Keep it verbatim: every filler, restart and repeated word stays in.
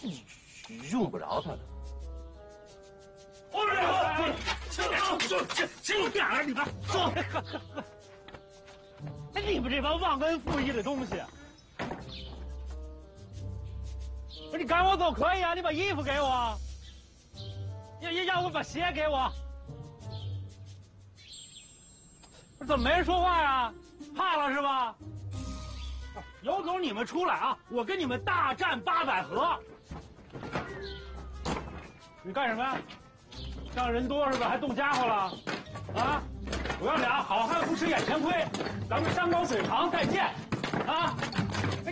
用不着他的。 哎，轻点，轻轻轻点儿，你们坐。哎，你们这帮忘恩负义的东西！不是你赶我走可以啊，你把衣服给我，要要要不把鞋给我。怎么没人说话呀？怕了是吧？有种你们出来啊！我跟你们大战八百合。你干什么呀？让人多是吧？还动家伙了？啊！我要俩好汉不吃眼前亏，咱们山高水长再见，啊！